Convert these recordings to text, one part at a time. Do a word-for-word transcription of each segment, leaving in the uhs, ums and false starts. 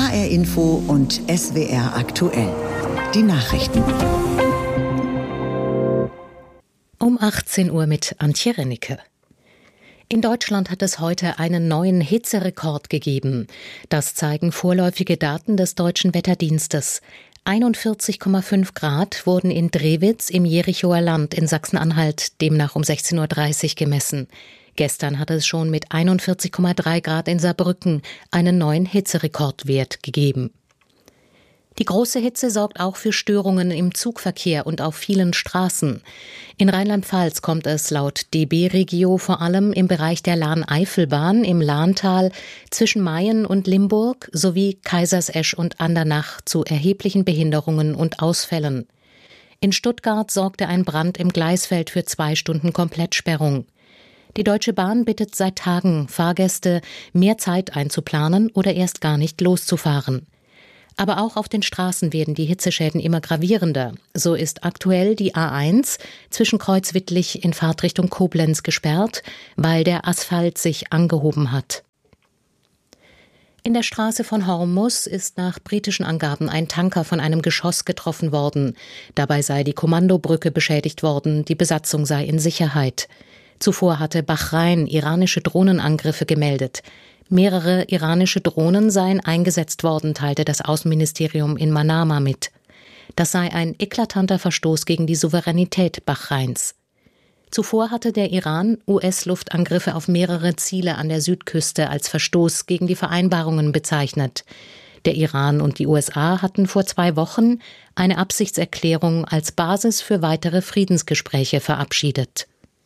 H R Info und S W R aktuell. Die Nachrichten. Um achtzehn Uhr mit Antje Rennecke. In Deutschland hat es heute einen neuen Hitzerekord gegeben. Das zeigen vorläufige Daten des Deutschen Wetterdienstes. einundvierzig Komma fünf Grad wurden in Drewitz im Jerichoer Land in Sachsen-Anhalt demnach um sechzehn Uhr dreißig gemessen. Gestern hatte es schon mit einundvierzig Komma drei Grad in Saarbrücken einen neuen Hitzerekordwert gegeben. Die große Hitze sorgt auch für Störungen im Zugverkehr und auf vielen Straßen. In Rheinland-Pfalz kommt es laut D B Regio vor allem im Bereich der Lahn-Eifel-Bahn im Lahntal zwischen Mayen und Limburg sowie Kaisersesch und Andernach zu erheblichen Behinderungen und Ausfällen. In Stuttgart sorgte ein Brand im Gleisfeld für zwei Stunden Komplettsperrung. Die Deutsche Bahn bittet seit Tagen Fahrgäste, mehr Zeit einzuplanen oder erst gar nicht loszufahren. Aber auch auf den Straßen werden die Hitzeschäden immer gravierender. So ist aktuell die A eins zwischen Kreuzwittlich in Fahrtrichtung Koblenz gesperrt, weil der Asphalt sich angehoben hat. In der Straße von Hormuz ist nach britischen Angaben ein Tanker von einem Geschoss getroffen worden. Dabei sei die Kommandobrücke beschädigt worden, die Besatzung sei in Sicherheit. Zuvor hatte Bahrain iranische Drohnenangriffe gemeldet. Mehrere iranische Drohnen seien eingesetzt worden, teilte das Außenministerium in Manama mit. Das sei ein eklatanter Verstoß gegen die Souveränität Bahrains. Zuvor hatte der Iran U S-Luftangriffe auf mehrere Ziele an der Südküste als Verstoß gegen die Vereinbarungen bezeichnet. Der Iran und die U S A hatten vor zwei Wochen eine Absichtserklärung als Basis für weitere Friedensgespräche verabschiedet.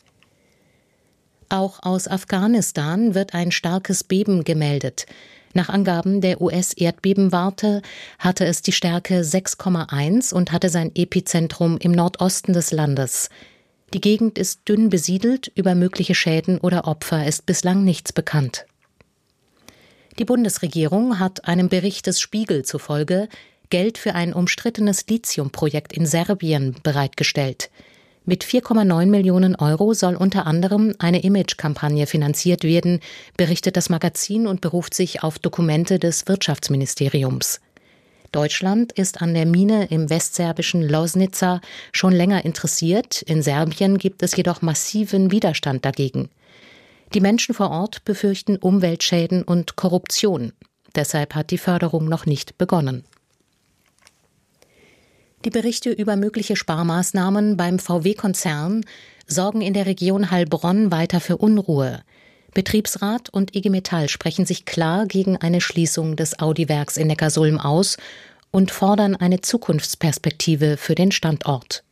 Auch aus Afghanistan wird ein starkes Beben gemeldet. Nach Angaben der U S-Erdbebenwarte hatte es die Stärke sechs Komma eins und hatte sein Epizentrum im Nordosten des Landes. Die Gegend ist dünn besiedelt, über mögliche Schäden oder Opfer ist bislang nichts bekannt. Die Bundesregierung hat einem Bericht des Spiegel zufolge Geld für ein umstrittenes Lithiumprojekt in Serbien bereitgestellt. Mit vier Komma neun Millionen Euro soll unter anderem eine Imagekampagne finanziert werden, berichtet das Magazin und beruft sich auf Dokumente des Wirtschaftsministeriums. Deutschland ist an der Mine im westserbischen Loznica schon länger interessiert. In Serbien gibt es jedoch massiven Widerstand dagegen. Die Menschen vor Ort befürchten Umweltschäden und Korruption. Deshalb hat die Förderung noch nicht begonnen. Die Berichte über mögliche Sparmaßnahmen beim V W-Konzern sorgen in der Region Heilbronn weiter für Unruhe. Betriebsrat und I G Metall sprechen sich klar gegen eine Schließung des Audi-Werks in Neckarsulm aus und fordern eine Zukunftsperspektive für den Standort.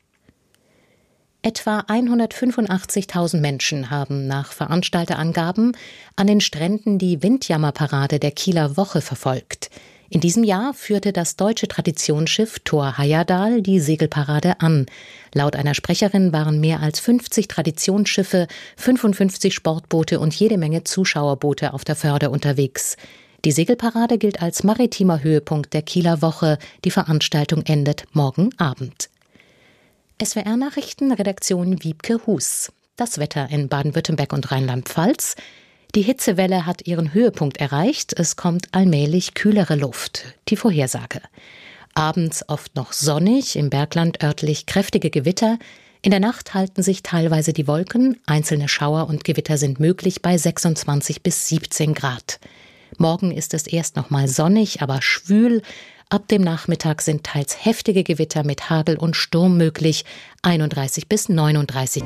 Etwa hundertfünfundachtzigtausend Menschen haben nach Veranstalterangaben an den Stränden die Windjammerparade der Kieler Woche verfolgt. In diesem Jahr führte das deutsche Traditionsschiff Thor Heyerdahl die Segelparade an. Laut einer Sprecherin waren mehr als fünfzig Traditionsschiffe, fünfundfünfzig Sportboote und jede Menge Zuschauerboote auf der Förde unterwegs. Die Segelparade gilt als maritimer Höhepunkt der Kieler Woche. Die Veranstaltung endet morgen Abend. S W R-Nachrichten, Redaktion Wiebke Hus. Das Wetter in Baden-Württemberg und Rheinland-Pfalz. Die Hitzewelle hat ihren Höhepunkt erreicht. Es kommt allmählich kühlere Luft. Die Vorhersage. Abends oft noch sonnig, im Bergland örtlich kräftige Gewitter. In der Nacht halten sich teilweise die Wolken. Einzelne Schauer und Gewitter sind möglich bei sechsundzwanzig bis siebzehn Grad. Morgen ist es erst noch mal sonnig, aber schwül. Ab dem Nachmittag sind teils heftige Gewitter mit Hagel und Sturm möglich. einunddreißig bis neununddreißig.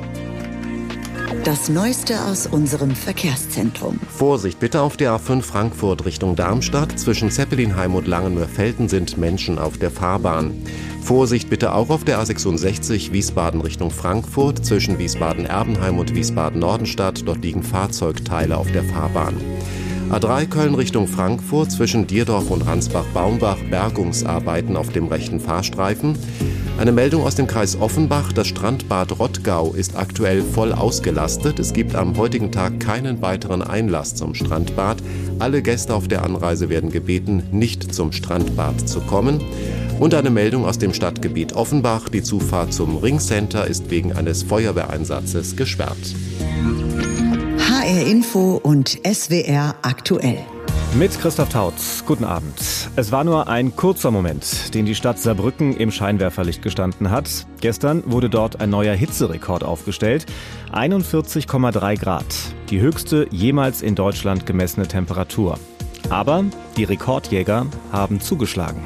Das Neueste aus unserem Verkehrszentrum. Vorsicht bitte auf der A fünf Frankfurt Richtung Darmstadt. Zwischen Zeppelinheim und Langenmörfelden sind Menschen auf der Fahrbahn. Vorsicht bitte auch auf der A sechsundsechzig Wiesbaden Richtung Frankfurt. Zwischen Wiesbaden-Erbenheim und Wiesbaden-Nordenstadt. Dort liegen Fahrzeugteile auf der Fahrbahn. A drei Köln Richtung Frankfurt. Zwischen Dierdorf und Ransbach-Baumbach Bergungsarbeiten auf dem rechten Fahrstreifen. Eine Meldung aus dem Kreis Offenbach. Das Strandbad Rottgau ist aktuell voll ausgelastet. Es gibt am heutigen Tag keinen weiteren Einlass zum Strandbad. Alle Gäste auf der Anreise werden gebeten, nicht zum Strandbad zu kommen. Und eine Meldung aus dem Stadtgebiet Offenbach. Die Zufahrt zum Ringcenter ist wegen eines Feuerwehreinsatzes gesperrt. H R Info und S W R aktuell. Mit Christoph Tautz. Guten Abend. Es war nur ein kurzer Moment, den die Stadt Saarbrücken im Scheinwerferlicht gestanden hat. Gestern wurde dort ein neuer Hitzerekord aufgestellt. einundvierzig Komma drei Grad. Die höchste jemals in Deutschland gemessene Temperatur. Aber die Rekordjäger haben zugeschlagen.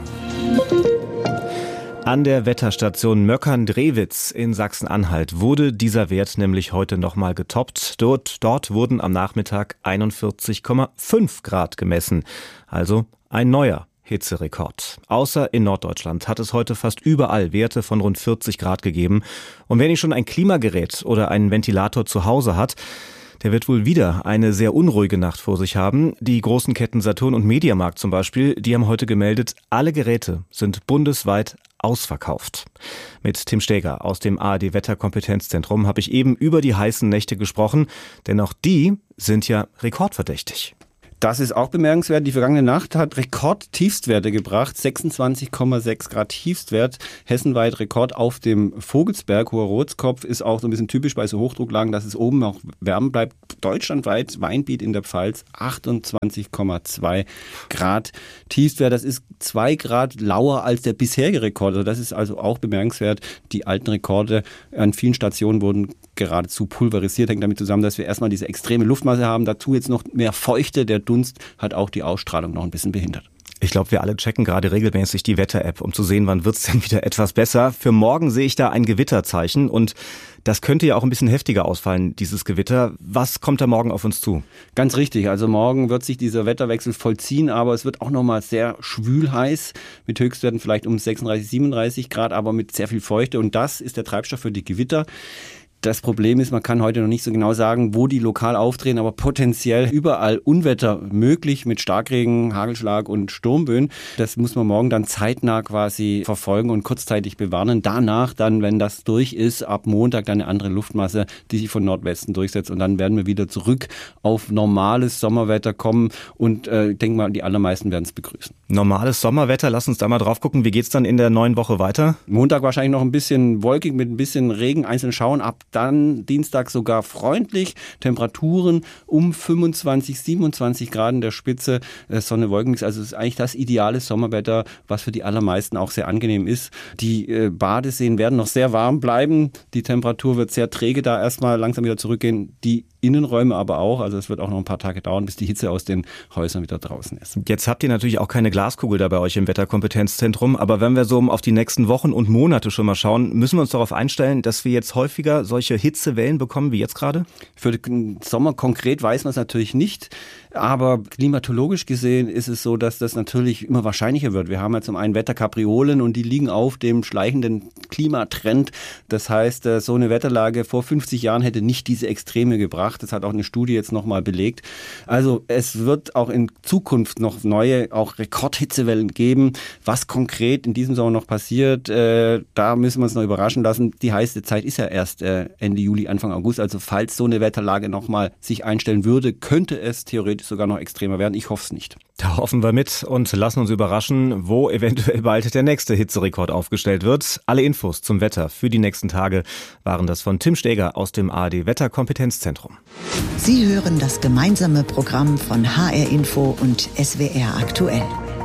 An der Wetterstation Möckern-Drewitz in Sachsen-Anhalt wurde dieser Wert nämlich heute nochmal getoppt. Dort, dort wurden am Nachmittag einundvierzig Komma fünf Grad gemessen. Also ein neuer Hitzerekord. Außer in Norddeutschland hat es heute fast überall Werte von rund vierzig Grad gegeben. Und wer nicht schon ein Klimagerät oder einen Ventilator zu Hause hat, der wird wohl wieder eine sehr unruhige Nacht vor sich haben. Die großen Ketten Saturn und Mediamarkt zum Beispiel, die haben heute gemeldet, alle Geräte sind bundesweit ausverkauft. Mit Tim Steger aus dem A R D-Wetterkompetenzzentrum habe ich eben über die heißen Nächte gesprochen, denn auch die sind ja rekordverdächtig. Das ist auch bemerkenswert. Die vergangene Nacht hat Rekord-Tiefstwerte gebracht. sechsundzwanzig Komma sechs Grad Tiefstwert. Hessenweit Rekord auf dem Vogelsberg. Hoher Rotskopf ist auch so ein bisschen typisch bei so Hochdrucklagen, dass es oben auch wärmer bleibt. Deutschlandweit Weinbiet in der Pfalz achtundzwanzig Komma zwei Grad Tiefstwert. Das ist zwei Grad lauer als der bisherige Rekord. Also das ist also auch bemerkenswert. Die alten Rekorde an vielen Stationen wurden geradezu pulverisiert. Hängt damit zusammen, dass wir erstmal diese extreme Luftmasse haben. Dazu jetzt noch mehr Feuchte. Der Dunst hat auch die Ausstrahlung noch ein bisschen behindert. Ich glaube, wir alle checken gerade regelmäßig die Wetter-App, um zu sehen, wann wird's denn wieder etwas besser. Für morgen sehe ich da ein Gewitterzeichen und das könnte ja auch ein bisschen heftiger ausfallen, dieses Gewitter. Was kommt da morgen auf uns zu? Ganz richtig. Also morgen wird sich dieser Wetterwechsel vollziehen, aber es wird auch nochmal sehr schwül heiß, mit Höchstwerten vielleicht um sechsunddreißig, siebenunddreißig Grad, aber mit sehr viel Feuchte. Und das ist der Treibstoff für die Gewitter. Das Problem ist, man kann heute noch nicht so genau sagen, wo die lokal auftreten, aber potenziell überall Unwetter möglich mit Starkregen, Hagelschlag und Sturmböen. Das muss man morgen dann zeitnah quasi verfolgen und kurzzeitig bewarnen. Danach dann, wenn das durch ist, ab Montag dann eine andere Luftmasse, die sich von Nordwesten durchsetzt und dann werden wir wieder zurück auf normales Sommerwetter kommen und äh, ich denke mal, die allermeisten werden es begrüßen. Normales Sommerwetter, lass uns da mal drauf gucken. Wie geht's dann in der neuen Woche weiter? Montag wahrscheinlich noch ein bisschen wolkig mit ein bisschen Regen, einzelnen Schauern. Ab dann Dienstag sogar freundlich. Temperaturen um fünfundzwanzig, siebenundzwanzig Grad in der Spitze. Sonne, Wolkenmix. Also es ist eigentlich das ideale Sommerwetter, was für die allermeisten auch sehr angenehm ist. Die äh, Badeseen werden noch sehr warm bleiben. Die Temperatur wird sehr träge da erstmal langsam wieder zurückgehen. Die Innenräume aber auch. Also es wird auch noch ein paar Tage dauern, bis die Hitze aus den Häusern wieder draußen ist. Jetzt habt ihr natürlich auch keine Glaskugel da bei euch im Wetterkompetenzzentrum. Aber wenn wir so auf die nächsten Wochen und Monate schon mal schauen, müssen wir uns darauf einstellen, dass wir jetzt häufiger solche Hitzewellen bekommen wie jetzt gerade? Für den Sommer konkret weiß man es natürlich nicht. Aber klimatologisch gesehen ist es so, dass das natürlich immer wahrscheinlicher wird. Wir haben ja zum einen Wetterkapriolen und die liegen auf dem schleichenden Klimatrend. Das heißt, so eine Wetterlage vor fünfzig Jahren hätte nicht diese Extreme gebracht. Das hat auch eine Studie jetzt nochmal belegt. Also es wird auch in Zukunft noch neue, auch Rekordhitzewellen geben. Was konkret in diesem Sommer noch passiert, äh, da müssen wir uns noch überraschen lassen. Die heiße Zeit ist ja erst äh, Ende Juli, Anfang August. Also falls so eine Wetterlage nochmal sich einstellen würde, könnte es theoretisch sogar noch extremer werden. Ich hoffe es nicht. Da hoffen wir mit und lassen uns überraschen, wo eventuell bald der nächste Hitzerekord aufgestellt wird. Alle Infos zum Wetter für die nächsten Tage waren das von Tim Steger aus dem A R D-Wetterkompetenzzentrum. Sie hören das gemeinsame Programm von H R Info und S W R aktuell.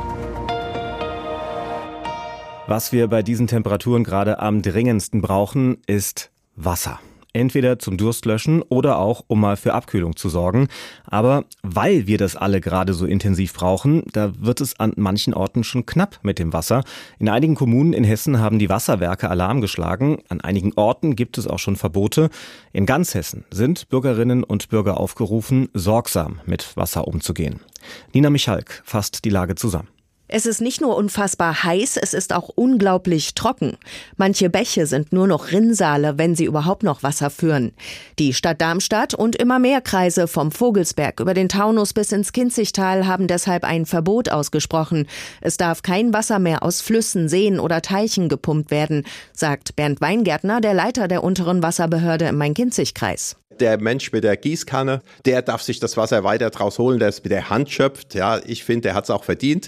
Was wir bei diesen Temperaturen gerade am dringendsten brauchen, ist Wasser. Entweder zum Durstlöschen oder auch, um mal für Abkühlung zu sorgen. Aber weil wir das alle gerade so intensiv brauchen, da wird es an manchen Orten schon knapp mit dem Wasser. In einigen Kommunen in Hessen haben die Wasserwerke Alarm geschlagen. An einigen Orten gibt es auch schon Verbote. In ganz Hessen sind Bürgerinnen und Bürger aufgerufen, sorgsam mit Wasser umzugehen. Nina Michalk fasst die Lage zusammen. Es ist nicht nur unfassbar heiß, es ist auch unglaublich trocken. Manche Bäche sind nur noch Rinnsale, wenn sie überhaupt noch Wasser führen. Die Stadt Darmstadt und immer mehr Kreise vom Vogelsberg über den Taunus bis ins Kinzigtal haben deshalb ein Verbot ausgesprochen. Es darf kein Wasser mehr aus Flüssen, Seen oder Teichen gepumpt werden, sagt Bernd Weingärtner, der Leiter der unteren Wasserbehörde im Main-Kinzig-Kreis. Der Mensch mit der Gießkanne, der darf sich das Wasser weiter draus holen, der es mit der Hand schöpft. Ja, ich finde, der hat es auch verdient, dass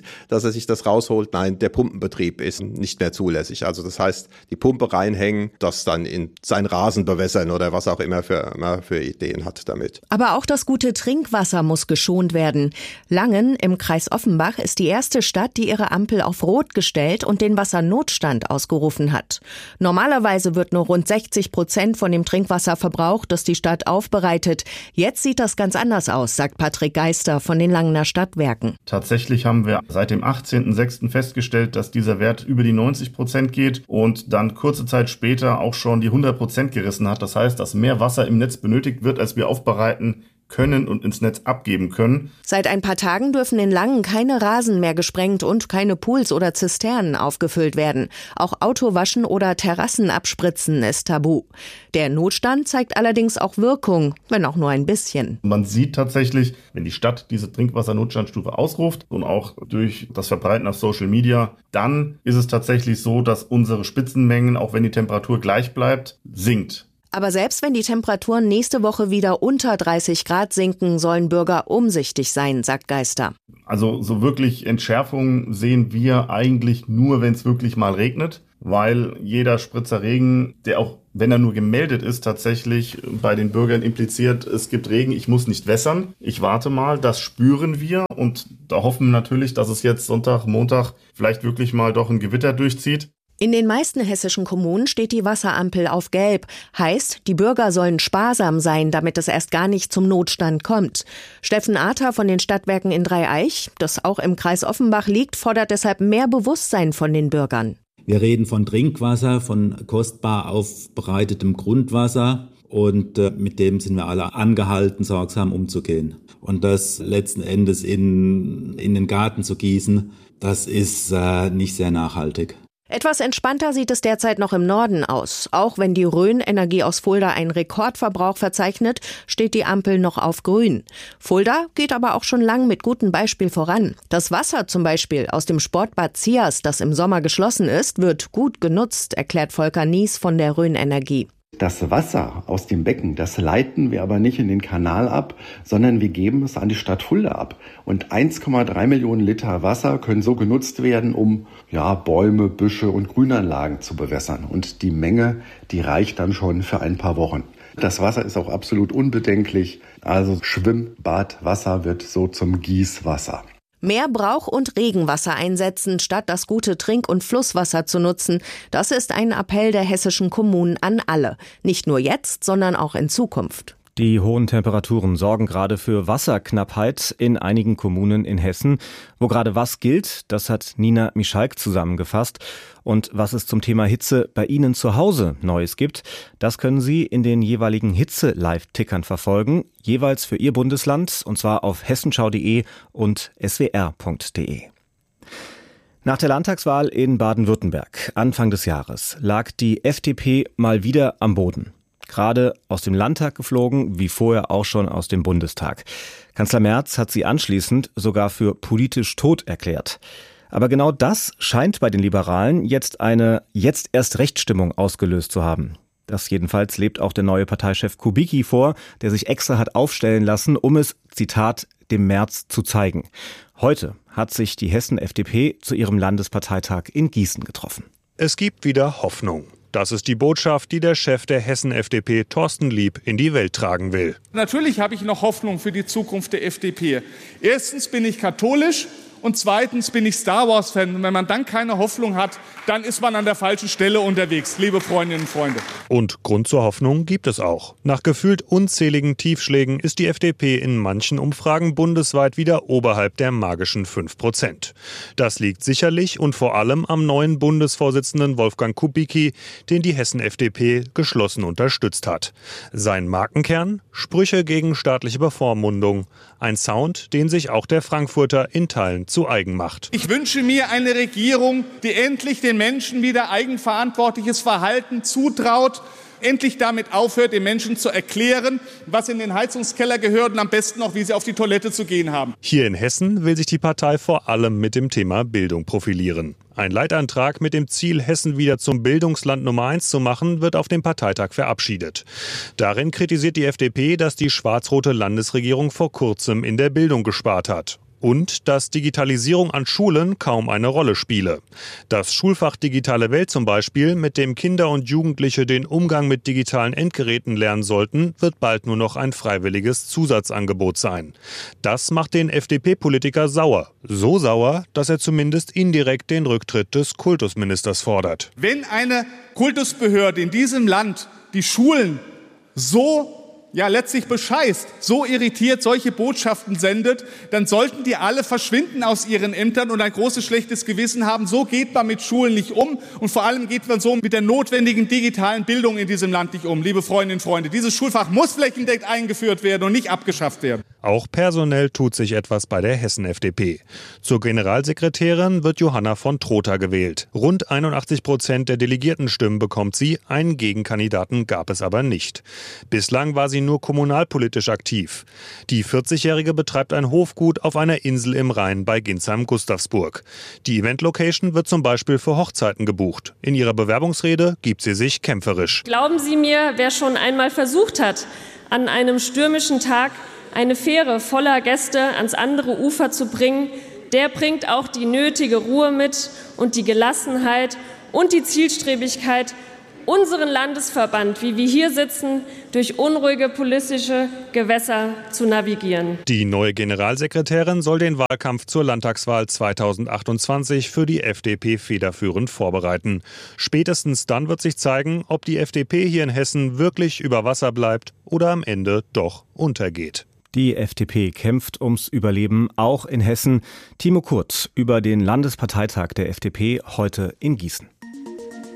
er sich das rausholt. Nein, der Pumpenbetrieb ist nicht mehr zulässig. Also das heißt, die Pumpe reinhängen, das dann in seinen Rasen bewässern oder was auch immer für, immer für Ideen hat damit. Aber auch das gute Trinkwasser muss geschont werden. Langen im Kreis Offenbach ist die erste Stadt, die ihre Ampel auf Rot gestellt und den Wassernotstand ausgerufen hat. Normalerweise wird nur rund sechzig Prozent von dem Trinkwasser verbraucht, das die Stadt aufbereitet. Jetzt sieht das ganz anders aus, sagt Patrick Geister von den Langener Stadtwerken. Tatsächlich haben wir seit dem achtzehnten sechsten festgestellt, dass dieser Wert über die neunzig Prozent geht und dann kurze Zeit später auch schon die hundert Prozent gerissen hat. Das heißt, dass mehr Wasser im Netz benötigt wird, als wir aufbereiten können und ins Netz abgeben können. Seit ein paar Tagen dürfen in Langen keine Rasen mehr gesprengt und keine Pools oder Zisternen aufgefüllt werden. Auch Autowaschen oder Terrassen abspritzen ist tabu. Der Notstand zeigt allerdings auch Wirkung, wenn auch nur ein bisschen. Man sieht tatsächlich, wenn die Stadt diese Trinkwassernotstandstufe ausruft und auch durch das Verbreiten auf Social Media, dann ist es tatsächlich so, dass unsere Spitzenmengen, auch wenn die Temperatur gleich bleibt, sinkt. Aber selbst wenn die Temperaturen nächste Woche wieder unter dreißig Grad sinken, sollen Bürger umsichtig sein, sagt Geister. Also so wirklich Entschärfung sehen wir eigentlich nur, wenn es wirklich mal regnet, weil jeder Spritzer Regen, der auch, wenn er nur gemeldet ist, tatsächlich bei den Bürgern impliziert, es gibt Regen, ich muss nicht wässern. Ich warte mal, das spüren wir und da hoffen wir natürlich, dass es jetzt Sonntag, Montag vielleicht wirklich mal doch ein Gewitter durchzieht. In den meisten hessischen Kommunen steht die Wasserampel auf Gelb. Heißt, die Bürger sollen sparsam sein, damit es erst gar nicht zum Notstand kommt. Steffen Arter von den Stadtwerken in Dreieich, das auch im Kreis Offenbach liegt, fordert deshalb mehr Bewusstsein von den Bürgern. Wir reden von Trinkwasser, von kostbar aufbereitetem Grundwasser und äh, mit dem sind wir alle angehalten, sorgsam umzugehen. Und das letzten Endes in, in den Garten zu gießen, das ist äh, nicht sehr nachhaltig. Etwas entspannter sieht es derzeit noch im Norden aus. Auch wenn die Rhön Energie aus Fulda einen Rekordverbrauch verzeichnet, steht die Ampel noch auf Grün. Fulda geht aber auch schon lang mit gutem Beispiel voran. Das Wasser zum Beispiel aus dem Sportbad Zias, das im Sommer geschlossen ist, wird gut genutzt, erklärt Volker Nies von der Rhön Energie. Das Wasser aus dem Becken, das leiten wir aber nicht in den Kanal ab, sondern wir geben es an die Stadt Fulda ab. Und eins Komma drei Millionen Liter Wasser können so genutzt werden, um ja, Bäume, Büsche und Grünanlagen zu bewässern. Und die Menge, die reicht dann schon für ein paar Wochen. Das Wasser ist auch absolut unbedenklich. Also Schwimmbadwasser wird so zum Gießwasser. Mehr Brauch- und Regenwasser einsetzen, statt das gute Trink- und Flusswasser zu nutzen. Das ist ein Appell der hessischen Kommunen an alle. Nicht nur jetzt, sondern auch in Zukunft. Die hohen Temperaturen sorgen gerade für Wasserknappheit in einigen Kommunen in Hessen. Wo gerade was gilt, das hat Nina Mischalk zusammengefasst. Und was es zum Thema Hitze bei Ihnen zu Hause Neues gibt, das können Sie in den jeweiligen Hitze-Live-Tickern verfolgen, jeweils für Ihr Bundesland, und zwar auf hessenschau punkt de und s w r punkt de. Nach der Landtagswahl in Baden-Württemberg Anfang des Jahres lag die F D P mal wieder am Boden. Gerade aus dem Landtag geflogen, wie vorher auch schon aus dem Bundestag. Kanzler Merz hat sie anschließend sogar für politisch tot erklärt. Aber genau das scheint bei den Liberalen jetzt eine jetzt erst Rechtsstimmung ausgelöst zu haben. Das jedenfalls lebt auch der neue Parteichef Kubicki vor, der sich extra hat aufstellen lassen, um es, Zitat, dem Merz zu zeigen. Heute hat sich die Hessen-F D P zu ihrem Landesparteitag in Gießen getroffen. Es gibt wieder Hoffnung. Das ist die Botschaft, die der Chef der Hessen-F D P, Thorsten Lieb, in die Welt tragen will. Natürlich habe ich noch Hoffnung für die Zukunft der F D P. Erstens bin ich katholisch und zweitens bin ich Star Wars-Fan. Und wenn man dann keine Hoffnung hat, dann ist man an der falschen Stelle unterwegs, liebe Freundinnen und Freunde. Und Grund zur Hoffnung gibt es auch. Nach gefühlt unzähligen Tiefschlägen ist die F D P in manchen Umfragen bundesweit wieder oberhalb der magischen fünf Prozent. Das liegt sicherlich und vor allem am neuen Bundesvorsitzenden Wolfgang Kubicki, den die Hessen-F D P geschlossen unterstützt hat. Sein Markenkern? Sprüche gegen staatliche Bevormundung. Ein Sound, den sich auch der Frankfurter in Teilen zu eigen macht. Ich wünsche mir eine Regierung, die endlich den Menschen wieder eigenverantwortliches Verhalten zutraut, endlich damit aufhört, den Menschen zu erklären, was in den Heizungskeller gehört und am besten auch, wie sie auf die Toilette zu gehen haben. Hier in Hessen will sich die Partei vor allem mit dem Thema Bildung profilieren. Ein Leitantrag mit dem Ziel, Hessen wieder zum Bildungsland Nummer eins zu machen, wird auf dem Parteitag verabschiedet. Darin kritisiert die F D P, dass die schwarz-rote Landesregierung vor kurzem in der Bildung gespart hat. Und dass Digitalisierung an Schulen kaum eine Rolle spiele. Das Schulfach Digitale Welt zum Beispiel, mit dem Kinder und Jugendliche den Umgang mit digitalen Endgeräten lernen sollten, wird bald nur noch ein freiwilliges Zusatzangebot sein. Das macht den F D P-Politiker sauer. So sauer, dass er zumindest indirekt den Rücktritt des Kultusministers fordert. Wenn eine Kultusbehörde in diesem Land die Schulen so ja letztlich bescheißt, so irritiert solche Botschaften sendet, dann sollten die alle verschwinden aus ihren Ämtern und ein großes schlechtes Gewissen haben. So geht man mit Schulen nicht um und vor allem geht man so mit der notwendigen digitalen Bildung in diesem Land nicht um. Liebe Freundinnen und Freunde, dieses Schulfach muss flächendeckend eingeführt werden und nicht abgeschafft werden. Auch personell tut sich etwas bei der Hessen-F D P. Zur Generalsekretärin wird Johanna von Trotha gewählt. Rund einundachtzig Prozent der Delegiertenstimmen bekommt sie, einen Gegenkandidaten gab es aber nicht. Bislang war sie nur kommunalpolitisch aktiv. Die vierzigjährige betreibt ein Hofgut auf einer Insel im Rhein bei Ginsheim-Gustavsburg. Die Event-Location wird zum Beispiel für Hochzeiten gebucht. In ihrer Bewerbungsrede gibt sie sich kämpferisch. Glauben Sie mir, wer schon einmal versucht hat, an einem stürmischen Tag eine Fähre voller Gäste ans andere Ufer zu bringen, der bringt auch die nötige Ruhe mit und die Gelassenheit und die Zielstrebigkeit, unseren Landesverband, wie wir hier sitzen, durch unruhige politische Gewässer zu navigieren. Die neue Generalsekretärin soll den Wahlkampf zur Landtagswahl zweitausendachtundzwanzig für die F D P federführend vorbereiten. Spätestens dann wird sich zeigen, ob die F D P hier in Hessen wirklich über Wasser bleibt oder am Ende doch untergeht. Die F D P kämpft ums Überleben auch in Hessen. Timo Kurt über den Landesparteitag der F D P heute in Gießen.